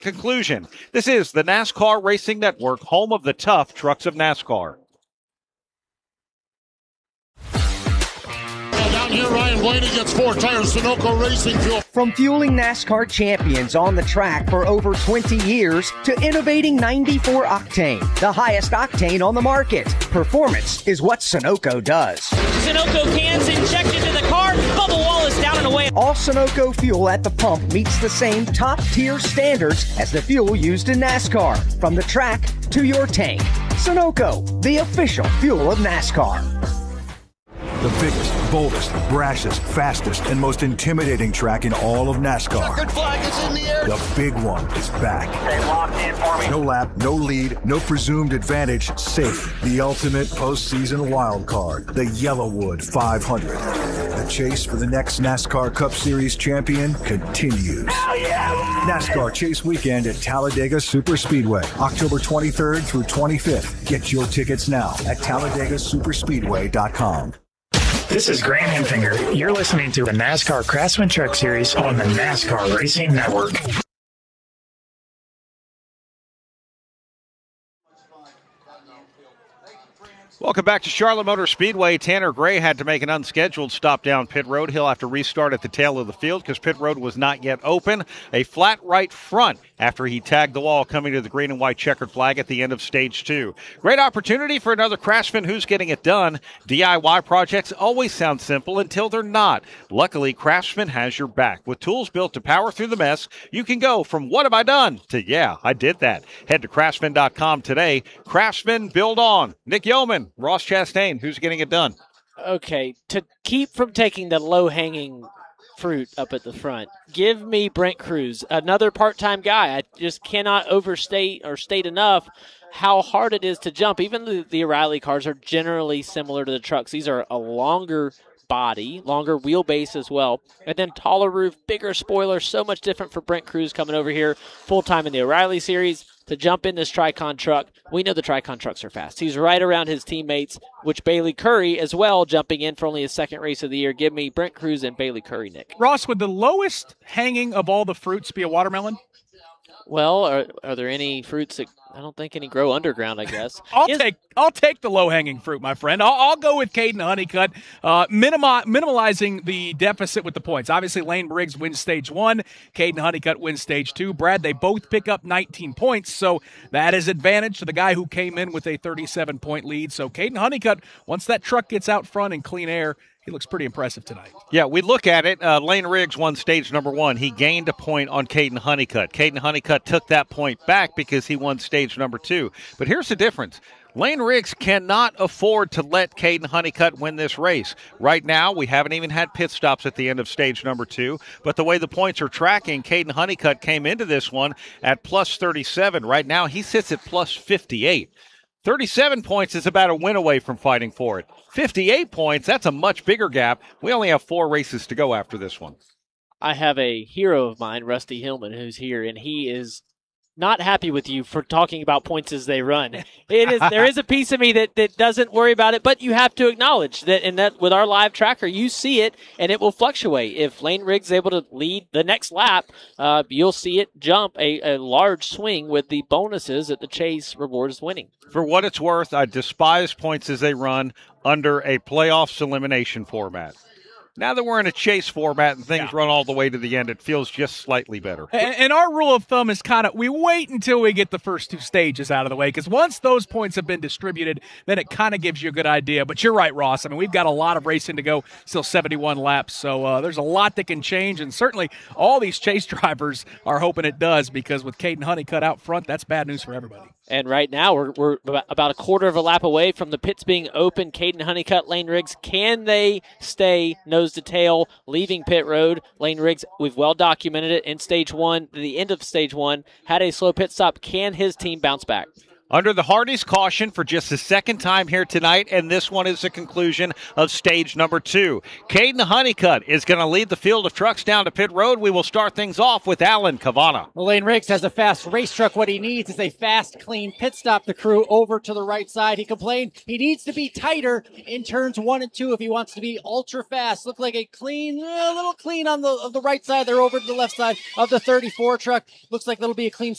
conclusion. This is the NASCAR Racing Network, home of the tough trucks of NASCAR. Down here, Ryan Blaney gets 4 tires, Sunoco Racing Fuel. From fueling NASCAR champions on the track for over 20 years to innovating 94 Octane, the highest octane on the market. Performance is what Sunoco does. Sunoco cans injected into the car, bubble wall is down and away. All Sunoco fuel at the pump meets the same top-tier standards as the fuel used in NASCAR. From the track to your tank. Sunoco, the official fuel of NASCAR. The biggest, boldest, brashest, fastest, and most intimidating track in all of NASCAR. Checkered flag is in the air. The big one is back. Stay locked in for me. No lap, no lead, no presumed advantage, safe. The ultimate postseason wild card, the Yellowwood 500. The chase for the next NASCAR Cup Series champion continues. Hell yeah! NASCAR Chase Weekend at Talladega Superspeedway, October 23rd through 25th. Get your tickets now at TalladagaSuperspeedway.com. This is Graham Enfinger. You're listening to the NASCAR Craftsman Truck Series on the NASCAR Racing Network. Welcome back to Charlotte Motor Speedway. Tanner Gray had to make an unscheduled stop down pit road. He'll have to restart at the tail of the field because pit road was not yet open. A flat right front after he tagged the wall coming to the green and white checkered flag at the end of stage 2. Great opportunity for another Craftsman who's getting it done. DIY projects always sound simple until they're not. Luckily, Craftsman has your back. With tools built to power through the mess, you can go from what have I done to yeah, I did that. Head to craftsman.com today. Craftsman, build on. Nick Yeoman, Ross Chastain, who's getting it done? Okay, to keep from taking the low-hanging fruit up at the front, give me Brent Cruz, another part-time guy. I just cannot overstate or state enough how hard it is to jump. Even the O'Reilly cars are generally similar to the trucks. These are a longer body, longer wheelbase as well, and then taller roof, bigger spoiler, so much different for Brent Cruz coming over here full-time in the O'Reilly series to jump in this Tricon truck. We know the Tricon trucks are fast. He's right around his teammates, which Bailey Curry as well, jumping in for only his second race of the year. Give me Brent Cruz and Bailey Curry, Nick. Ross, would the lowest hanging of all the fruits be a watermelon? Well, are there any fruits that I don't think any grow underground, I guess. I'll take the low-hanging fruit, my friend. I'll go with Caden Honeycutt, minimalizing the deficit with the points. Obviously, Lane Briggs wins stage 1. Caden Honeycutt wins stage 2. Brad, they both pick up 19 points, so that is advantage to the guy who came in with a 37-point lead. So Caden Honeycutt, once that truck gets out front in clean air, he looks pretty impressive tonight. Yeah, we look at it. Lane Riggs won stage number 1. He gained a point on Caden Honeycutt. Caden Honeycutt took that point back because he won stage number 2. But here's the difference. Lane Riggs cannot afford to let Caden Honeycutt win this race. Right now, we haven't even had pit stops at the end of stage number 2. But the way the points are tracking, Caden Honeycutt came into this one at plus 37. Right now, he sits at plus 58. 37 points is about a win away from fighting for it. 58 points, that's a much bigger gap. We only have 4 races to go after this one. I have a hero of mine, Rusty Hillman, who's here, and he is not happy with you for talking about points as they run. There is a piece of me that doesn't worry about it, but you have to acknowledge that, and that with our live tracker, you see it, and it will fluctuate. If Lane Riggs is able to lead the next lap, you'll see it jump a large swing with the bonuses that the chase rewards winning. For what it's worth, I despise points as they run under a playoffs elimination format. Now that we're in a chase format and things run all the way to the end, it feels just slightly better. And our rule of thumb is we wait until we get the first 2 stages out of the way, because once those points have been distributed, then it kind of gives you a good idea. But you're right, Ross. I mean, we've got a lot of racing to go, still 71 laps, so there's a lot that can change, and certainly all these chase drivers are hoping it does, because with Caden Honeycutt out front, that's bad news for everybody. And right now, we're about a quarter of a lap away from the pits being open. Caden Honeycutt, Lane Riggs, can they stay nose to tail, leaving pit road? Lane Riggs, we've well documented it in stage 1, the end of stage 1, had a slow pit stop. Can his team bounce back? Under the Hardys, caution for just the second time here tonight, and this one is the conclusion of stage number 2. Caden Honeycutt is going to lead the field of trucks down to pit road. We will start things off with Alan Cavana. Lane Riggs has a fast race truck. What he needs is a fast, clean pit stop. The crew over to the right side. He complained he needs to be tighter in turns 1 and 2 if he wants to be ultra fast. Look like a little clean on the right side. They're over to the left side of the 34 truck. Looks like it'll be a clean